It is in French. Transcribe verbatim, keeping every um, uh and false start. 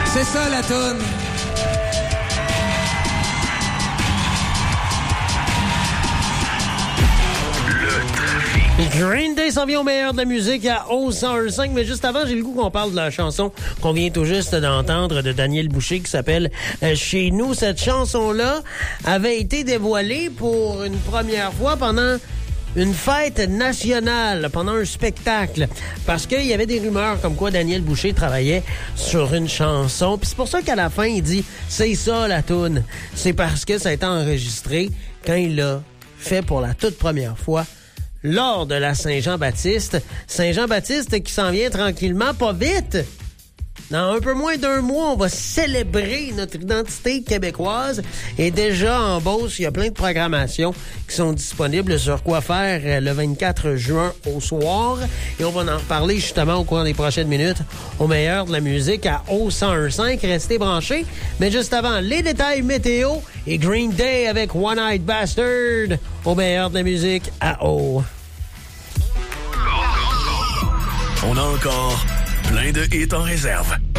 C'est ça la toune. Green Day s'en vient au meilleur de la musique à O cent un cinq, mais juste avant, j'ai le goût qu'on parle de la chanson qu'on vient tout juste d'entendre de Daniel Boucher qui s'appelle euh, « Chez nous ». Cette chanson-là avait été dévoilée pour une première fois pendant une fête nationale, pendant un spectacle, parce qu'il y avait des rumeurs comme quoi Daniel Boucher travaillait sur une chanson, puis c'est pour ça qu'à la fin, il dit « C'est ça la toune ». C'est parce que ça a été enregistré quand il l'a fait pour la toute première fois lors de la Saint-Jean-Baptiste. Saint-Jean-Baptiste qui s'en vient tranquillement, pas vite. Dans un peu moins d'un mois, on va célébrer notre identité québécoise. Et déjà en Beauce, il y a plein de programmations qui sont disponibles sur quoi faire le vingt-quatre juin au soir. Et on va en reparler justement au cours des prochaines minutes au meilleur de la musique à O cent un cinq. Restez branchés. Mais juste avant, les détails météo et Green Day avec One Eyed Bastard au meilleur de la musique à O. On a encore plein de hits en réserve.